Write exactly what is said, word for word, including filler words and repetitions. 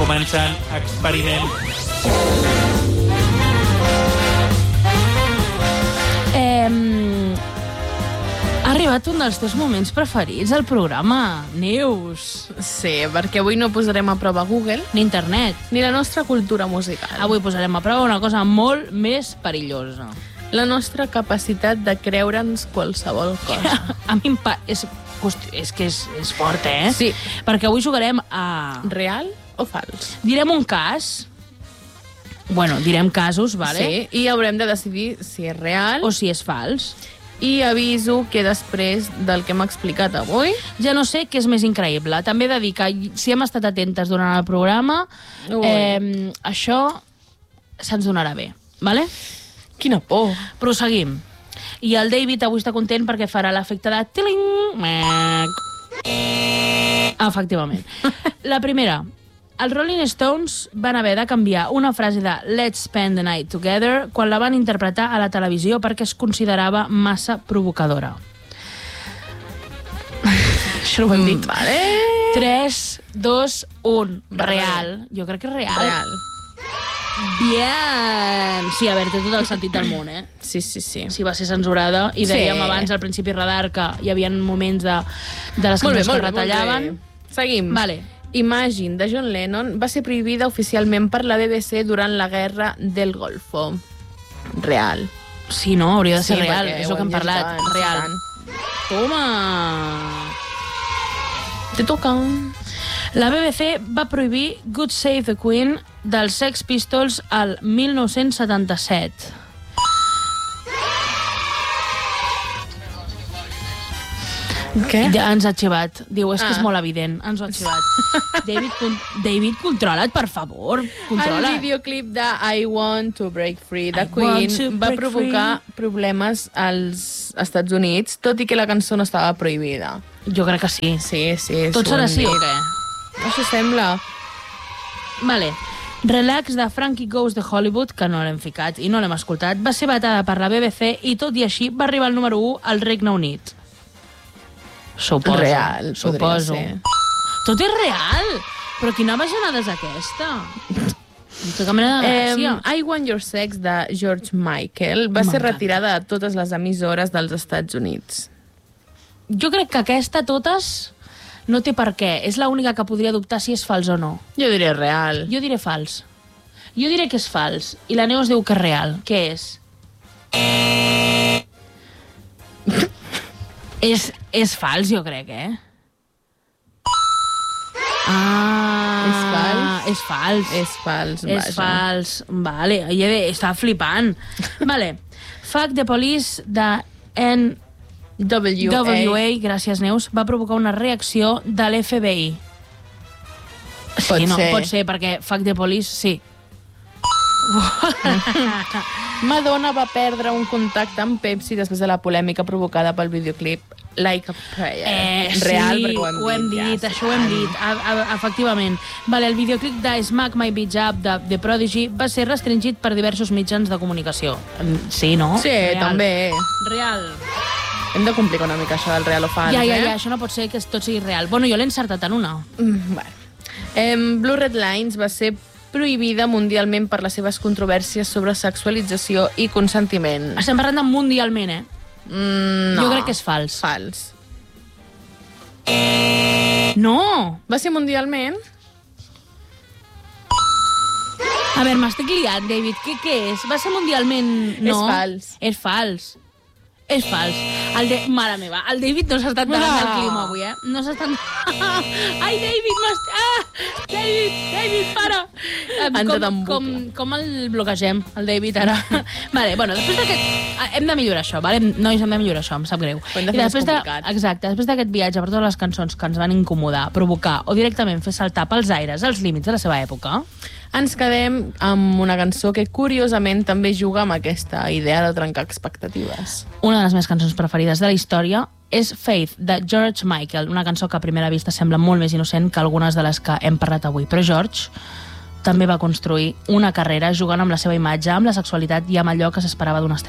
comencen experiment. Eh, ha arribat un dels teus moments preferits al programa, Neus. Sí, perquè avui no posarem a prova Google Ni internet. ni la nostra cultura musical. Avui posarem a prova una cosa molt més perillosa. La nostra capacitat de creure'ns qualsevol cosa. A mi em pa... és, és que és, és fort, eh? Sí. Perquè avui jugarem a... Real o fals? Direm un cas. Bueno, direm casos, vale? Sí, i haurem de decidir si és real O si és fals. i aviso que després del que m'ha explicat avui... Ja no sé què és més increïble. També he de dir que si hem estat atentes durant el programa, eh, això se'ns donarà bé, vale? Quina por! Proseguim. I el David avui està content perquè farà l'efecte de tiling. Efectivament. La primera. Els Rolling Stones van haver de canviar una frase de Let's spend the night together quan la van interpretar a la televisió perquè es considerava massa provocadora. Això ho hem dit. Vale. tres, dos, un. Real. Jo crec que és real. Real. Bien. Sí, a veure, té tot el sentit del món, eh? Sí, sí, sí. Si va ser censurada, i dèiem Sí. abans al principi radar que hi havia moments de, de les Molt bé, cançons molt que bé, retallaven. molt bé. Seguim. Vale. Imagine, de John Lennon, va ser prohibida oficialment per la B B C durant la Guerra del Golfo. Real. Sí, no, hauria de ser Sí, real, perquè és ho el que hem hem llegit parlat. abans, Real. i tant. Toma! Te toca. La B B C va prohibir God Save the Queen dels Sex Pistols al mil nou-cents setanta-set. Què? Ja ens ha arxivat. Diu, és que Ah. és molt evident. Ens ho ha arxivat. David, con David, controla't, per favor. Controla't. El videoclip de I Want to Break Free de I want to Queen va break provocar problemes als Estats Units, tot i que la cançó no estava prohibida. Jo crec que sí. Sí, sí. Tot s'ho serà han sí o dit. què? Això sembla. Vale. Relax de Frankie Goes de Hollywood, que no l'hem ficat i no l'hem escoltat, va ser vetada per la B B C i tot i així va arribar al número u al Regne Unit. Suposo. Real, podria Suposo. ser. Tot és real! Però quina bajanada és aquesta? No té cap mena de gràcia. Eh, I Want Your Sex de George Michael va ser M'encanta. retirada de totes les emissores dels Estats Units. Jo crec que aquesta, totes, no té per què. És l'única que podria dubtar si és fals o no. Jo diré real. Jo diré fals. Jo diré que és fals. I la Neus diu que és real. Què és? és, és fals, jo crec, eh? Ah, És fals? És fals. És fals, És vaja. fals. Vale, ella estava flipant. Vale. Fuck the Police de N W W A, gràcies Neus, va provocar una reacció de l'F B I. Pot sí, no, ser. pot ser, perquè Fuck the Police, sí. Madonna va perdre un contacte amb Pepsi després de la polèmica provocada pel videoclip Like a Prayer. Eh, Real, sí, perquè ho hem dit. ho hem dit, ja, això ho hem dit, a, a, efectivament. Vale, el videoclip de Smack My Bitch Up de The Prodigy va ser restringit per diversos mitjans de comunicació. Em, Sí, no? Sí, Real. també. Real. Hem de complicar una mica això del real o fals, Ja, ja, eh? ja, això no pot ser que tot sigui real. Bueno, jo l'he encertat en una. Mm, bueno. Eh, Blue Red Lines va ser prohibida mundialment per les seves controvèrsies sobre sexualització i consentiment. Estem parlant de mundialment, eh? Mm, no. Jo crec que és fals. Fals. No! Va ser mundialment? A veure, m'estic liant, David. Què, què és? Va ser mundialment... No. És fals. És fals. És fals. El de... Mare meva, el David no s'està entrant Ah. al clima avui, eh? No s'està entrant... Ai, David, m'està... Ah! David, David, para! Eh, Ha entrat en com, bucle. com, com el bloquegem, el David, ara? Vale, bueno, després d'aquest... Hem de millorar això, vale? Nois, hem de millorar això, em sap greu. Ho hem de I fer després més complicat. Exacte, després d'aquest viatge per totes les cançons que ens van incomodar, provocar o directament fer saltar pels aires els límits de la seva època, Ens quedem amb una cançó que, curiosament, també juga amb aquesta idea de trencar expectatives. una de les meves cançons preferides de la història és Faith, de George Michael, una cançó que a primera vista sembla molt més innocent que algunes de les que hem parlat avui. Però George també va construir una carrera jugant amb la seva imatge, amb la sexualitat i amb allò que s'esperava d'una estrella.